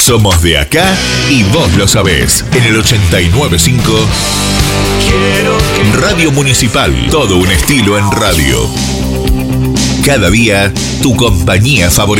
Somos de acá y vos lo sabés. En el 89.5 Radio Municipal. Todo un estilo en radio. Cada día, tu compañía favorita.